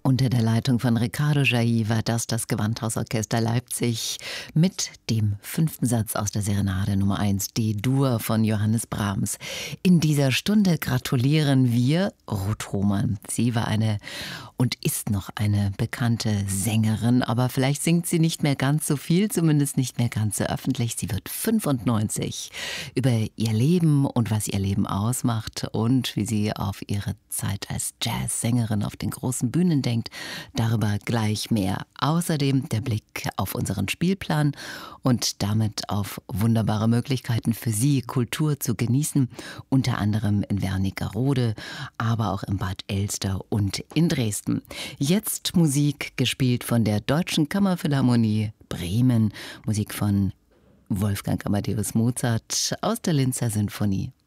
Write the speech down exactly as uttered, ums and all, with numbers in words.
Unter der Leitung von Riccardo Jailly war das das Gewandhausorchester Leipzig mit dem fünften Satz aus der Serenade Nummer eins, D-Dur von Johannes Brahms. In dieser Stunde gratulieren wir Ruth Roman. Sie war eine und ist noch eine bekannte Sängerin, aber vielleicht singt sie nicht mehr ganz so viel, zumindest nicht mehr ganz so öffentlich. Sie wird fünfundneunzig. Über ihr Leben und was ihr Leben ausmacht und wie sie auf ihre Zeit als Jazzsängerin auf den großen Bühnen denkt, darüber gleich mehr. Außerdem der Blick auf unseren Spielplan und damit auf wunderbare Möglichkeiten für Sie, Kultur zu genießen, unter anderem in Wernigerode, aber auch in Bad Elster und in Dresden. Jetzt Musik gespielt von der Deutschen Kammerphilharmonie Bremen, Musik von Wolfgang Amadeus Mozart aus der Linzer Sinfonie.